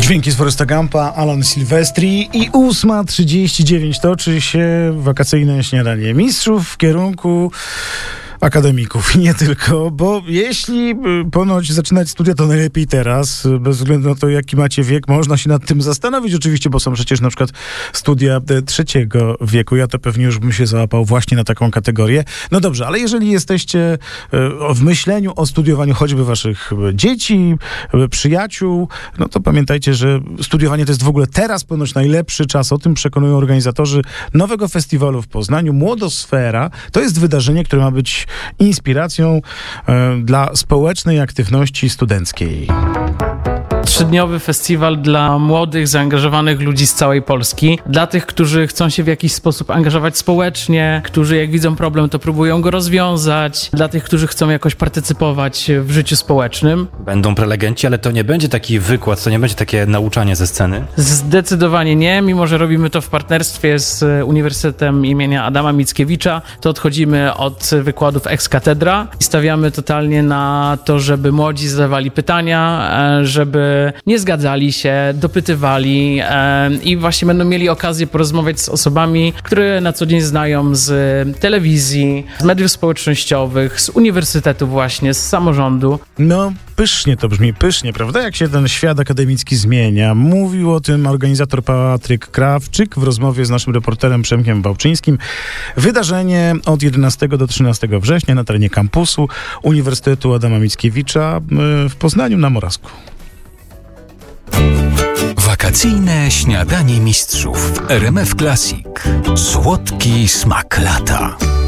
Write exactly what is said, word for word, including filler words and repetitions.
Dźwięki z Foresta Gumpa, Alan Silvestri i ósma trzydzieści dziewięć toczy się wakacyjne śniadanie mistrzów w kierunku akademików i nie tylko, bo jeśli ponoć zaczynać studia, to najlepiej teraz, bez względu na to, jaki macie wiek, można się nad tym zastanowić oczywiście, bo są przecież na przykład studia trzeciego wieku. Ja to pewnie już bym się załapał właśnie na taką kategorię. No dobrze, ale jeżeli jesteście w myśleniu o studiowaniu choćby waszych dzieci, przyjaciół, no to pamiętajcie, że studiowanie to jest w ogóle teraz ponoć najlepszy czas. O tym przekonują organizatorzy nowego festiwalu w Poznaniu. Młodosfera to jest wydarzenie, które ma być inspiracją e, dla społecznej aktywności studenckiej. Trzydniowy festiwal dla młodych, zaangażowanych ludzi z całej Polski. Dla tych, którzy chcą się w jakiś sposób angażować społecznie, którzy jak widzą problem, to próbują go rozwiązać. Dla tych, którzy chcą jakoś partycypować w życiu społecznym. Będą prelegenci, ale to nie będzie taki wykład, to nie będzie takie nauczanie ze sceny? Zdecydowanie nie, mimo że robimy to w partnerstwie z Uniwersytetem imienia Adama Mickiewicza, to odchodzimy od wykładów ex cathedra i stawiamy totalnie na to, żeby młodzi zadawali pytania, żeby nie zgadzali się, dopytywali e, i właśnie będą mieli okazję porozmawiać z osobami, które na co dzień znają z telewizji, z mediów społecznościowych, z uniwersytetu właśnie, z samorządu. No, pysznie to brzmi, pysznie, prawda? Jak się ten świat akademicki zmienia. Mówił o tym organizator Patryk Krawczyk w rozmowie z naszym reporterem Przemkiem Bałczyńskim. Wydarzenie od jedenastego do trzynastego września na terenie kampusu Uniwersytetu Adama Mickiewicza w Poznaniu na Morawsku. Wakacyjne śniadanie mistrzów w R M F Classic. Słodki smak lata.